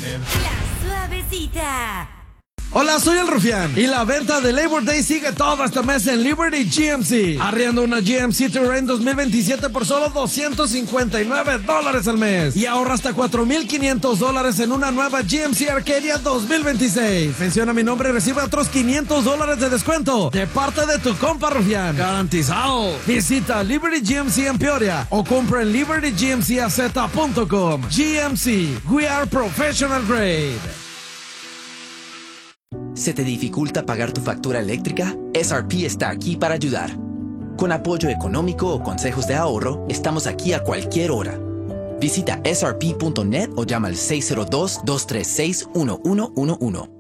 La Suavecita. Hola, soy el Rufián y la venta de Labor Day sigue todo este mes en Liberty GMC. Arriendo una GMC Terrain 2027 por solo $259 al mes y ahorra hasta $4,500 en una nueva GMC Arcadia 2026. Menciona mi nombre y recibe otros $500 de descuento de parte de tu compa Rufián. Garantizado. Visita Liberty GMC en Peoria o compra en libertygmcaz.com. GMC, we are professional grade. ¿Se te dificulta pagar tu factura eléctrica? SRP está aquí para ayudar. Con apoyo económico o consejos de ahorro, estamos aquí a cualquier hora. Visita srp.net o llama al 602-236-1111.